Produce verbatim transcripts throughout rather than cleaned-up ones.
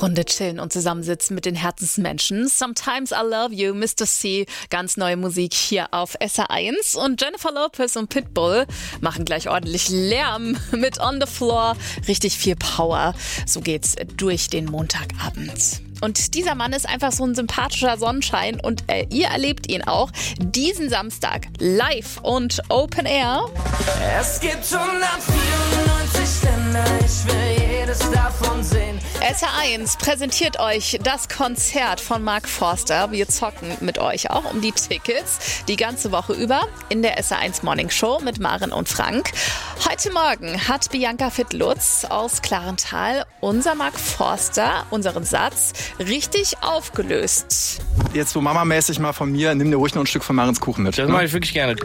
Runde chillen und zusammensitzen mit den Herzensmenschen. Sometimes I Love You, Mister C, ganz neue Musik hier auf S R eins. Und Jennifer Lopez und Pitbull machen gleich ordentlich Lärm mit On the Floor. Richtig viel Power. So geht's durch den Montagabend. Und dieser Mann ist einfach so ein sympathischer Sonnenschein und äh, ihr erlebt ihn auch diesen Samstag live und Open Air. Es gibt hundertvierundneunzig Länder, ich will jedes davon sehen. S R eins präsentiert euch das Konzert von Mark Forster. Wir zocken mit euch auch um die Tickets die ganze Woche über in der S R eins Morning Show mit Maren und Frank. Heute Morgen hat Bianca Fittlutz aus Klarenthal unser Mark Forster, unseren Satz, richtig aufgelöst. Jetzt so Mama-mäßig mal von mir, nimm dir ruhig noch ein Stück von Marens Kuchen mit. Das ne? mache ich wirklich gerne.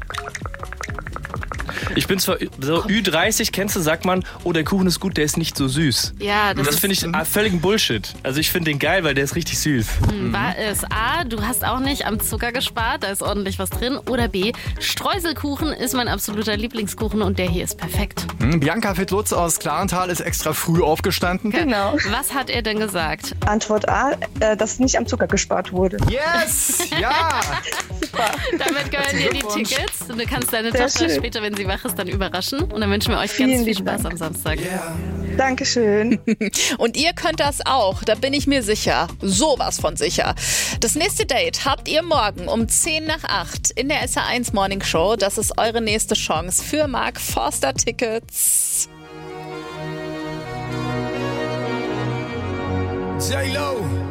Ich bin zwar so Ü dreißig, kennst du, sagt man, oh, der Kuchen ist gut, der ist nicht so süß. Ja, das, das finde ich ah, völligen Bullshit. Also ich finde den geil, weil der ist richtig süß. Mhm. War es A, du hast auch nicht am Zucker gespart, da ist ordentlich was drin. Oder B, Streuselkuchen ist mein absoluter Lieblingskuchen und der hier ist perfekt. Hm, Bianca Fittlutz aus Klarenthal ist extra früh aufgestanden. Genau. Was hat er denn gesagt? Antwort A, äh, dass nicht am Zucker gespart wurde. Yes! Ja! Super. Damit gehören dir die Tickets. Du kannst deine Sehr Tochter schön. später, wenn sie wach ist, dann überraschen. Und dann wünschen wir euch Vielen ganz viel lieben Spaß Dank. am Samstag. Dankeschön. Und ihr könnt das auch, da bin ich mir sicher. Sowas von sicher. Das nächste Date habt ihr morgen um zehn nach acht in der S R eins Morning Show. Das ist eure nächste Chance für Mark Forster Tickets. J-Lo.